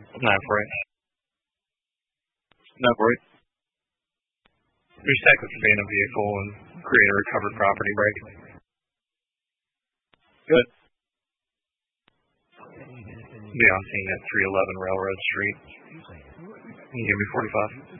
Not right. Not right. Recycle conveying a vehicle and create a recovered property break. Good. Be on scene at 311 Railroad Street. Can you give me 45?